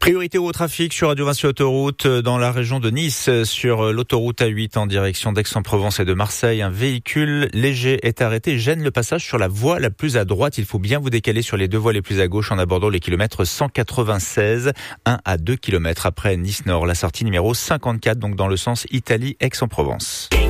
Priorité au trafic sur Radio Vinci Autoroute dans la région de Nice, sur l'autoroute A8 en direction d'Aix-en-Provence et de Marseille. Un véhicule léger est arrêté et gêne le passage sur la voie la plus à droite. Il faut bien vous décaler sur les deux voies les plus à gauche en abordant les kilomètres 196, 1 à 2 kilomètres après Nice Nord. La sortie numéro 54, donc dans le sens Italie-Aix-en-Provence.